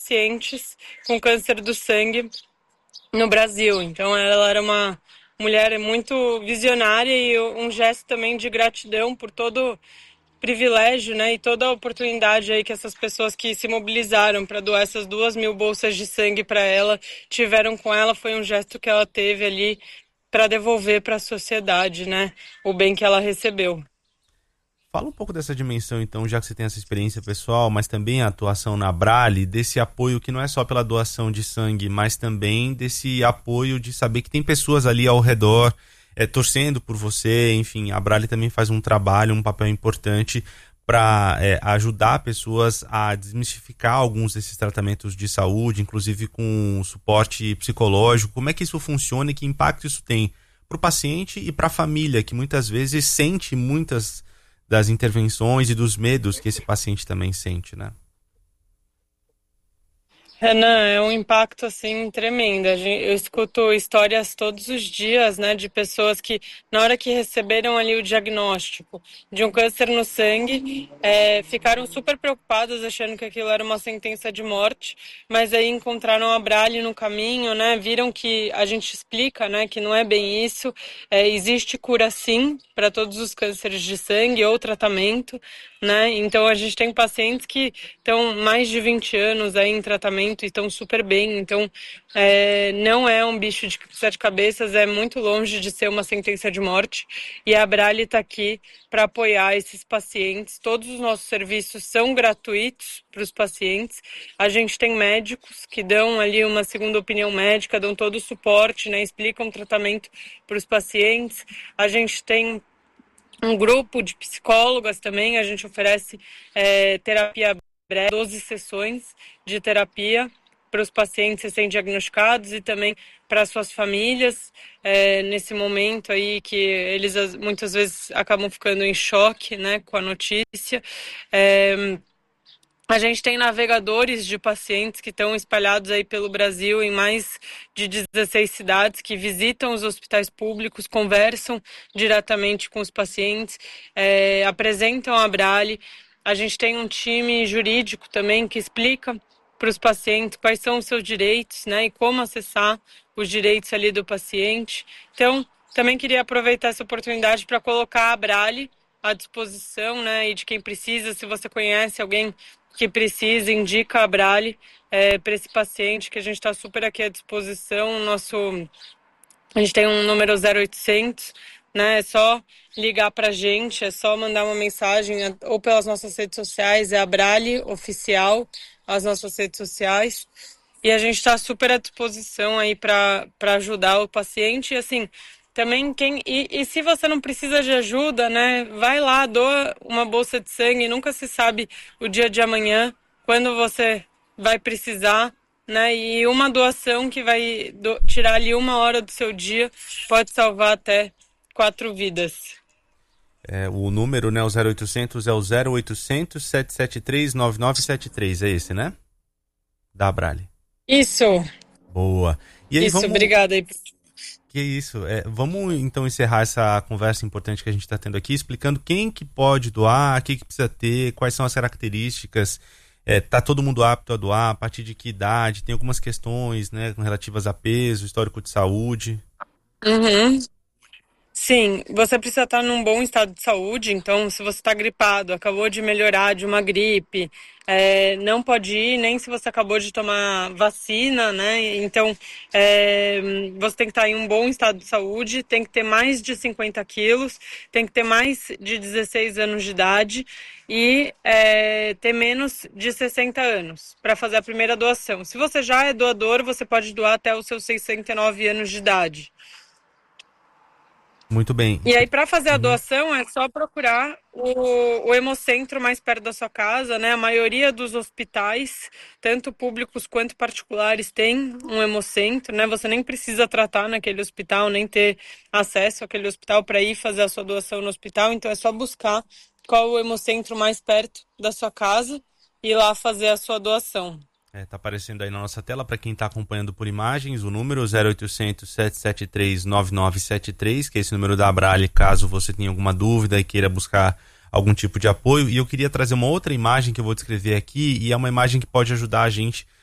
pacientes com câncer do sangue no Brasil. Então ela era uma mulher muito visionária e um gesto também de gratidão por todo privilégio, né, e toda a oportunidade aí que essas pessoas que se mobilizaram para doar essas 2.000 bolsas de sangue para ela tiveram com ela. Foi um gesto que ela teve ali para devolver para a sociedade, né, o bem que ela recebeu. Fala um pouco dessa dimensão, então, já que você tem essa experiência pessoal, mas também a atuação na Abrale, desse apoio que não é só pela doação de sangue, mas também desse apoio de saber que tem pessoas ali ao redor torcendo por você. Enfim, a Abrale também faz um trabalho, um papel importante para ajudar pessoas a desmistificar alguns desses tratamentos de saúde, inclusive com suporte psicológico. Como é que isso funciona e que impacto isso tem para o paciente e para a família, que muitas vezes sente muitas das intervenções e dos medos que esse paciente também sente, né? Renan, é um impacto assim tremendo. Eu escuto histórias todos os dias, né, de pessoas que na hora que receberam ali o diagnóstico de um câncer no sangue, ficaram super preocupadas, achando que aquilo era uma sentença de morte, mas aí encontraram a Abrale no caminho, né? Viram que a gente explica, né, que não é bem isso. Existe cura sim para todos os cânceres de sangue ou tratamento, né? Então a gente tem pacientes que estão mais de 20 anos aí em tratamento e estão super bem. Então não é um bicho de sete cabeças, é muito longe de ser uma sentença de morte, e a Abrale está aqui para apoiar esses pacientes. Todos os nossos serviços são gratuitos para os pacientes. A gente tem médicos que dão ali uma segunda opinião médica, dão todo o suporte, né? Explicam o tratamento para os pacientes. A gente tem um grupo de psicólogas também. A gente oferece terapia breve, 12 sessões de terapia para os pacientes recém-diagnosticados e também para suas famílias, nesse momento aí que eles muitas vezes acabam ficando em choque, né, com a notícia. A gente tem navegadores de pacientes que estão espalhados aí pelo Brasil em mais de 16 cidades, que visitam os hospitais públicos, conversam diretamente com os pacientes, apresentam a Abrale. A gente tem um time jurídico também que explica para os pacientes quais são os seus direitos, né, e como acessar os direitos ali do paciente. Então, também queria aproveitar essa oportunidade para colocar a Abrale à disposição, né, e de quem precisa. Se você conhece alguém que precisa, indica a Abrale para esse paciente, que a gente está super aqui à disposição. A gente tem um número 0800, né? É só ligar para a gente, é só mandar uma mensagem ou pelas nossas redes sociais, é Abrale Oficial, as nossas redes sociais. E a gente está super à disposição aí para ajudar o paciente. E assim, também e se você não precisa de ajuda, né? Vai lá, doa uma bolsa de sangue. Nunca se sabe o dia de amanhã, quando você vai precisar, né? E uma doação que vai tirar ali 1 hora do seu dia pode salvar até 4 vidas. O número, né, o 0800 é o 0800 773 9973, é esse, né? Da Abrale. Isso. Boa. E aí, isso, obrigada aí. Que isso. Vamos então encerrar essa conversa importante que a gente está tendo aqui, explicando quem que pode doar, o que precisa ter, quais são as características. Tá todo mundo apto a doar, a partir de que idade? Tem algumas questões, né, relativas a peso, histórico de saúde. Uhum. Sim, você precisa estar num bom estado de saúde. Então, se você está gripado, acabou de melhorar de uma gripe, não pode ir nem se você acabou de tomar vacina, né? Então, você tem que estar em um bom estado de saúde, tem que ter mais de 50 quilos, tem que ter mais de 16 anos de idade e ter menos de 60 anos para fazer a primeira doação. Se você já é doador, você pode doar até os seus 69 anos de idade. Muito bem. E aí, para fazer a doação, é só procurar o hemocentro mais perto da sua casa, né? A maioria dos hospitais, tanto públicos quanto particulares, tem um hemocentro, né? Você nem precisa tratar naquele hospital, nem ter acesso àquele hospital para ir fazer a sua doação no hospital. Então, é só buscar qual o hemocentro mais perto da sua casa e ir lá fazer a sua doação. Tá aparecendo aí na nossa tela para quem está acompanhando por imagens o número 0800 773 9973, que é esse número da Abrale, caso você tenha alguma dúvida e queira buscar algum tipo de apoio. E eu queria trazer uma outra imagem que eu vou descrever aqui, e é uma imagem que pode ajudar a gente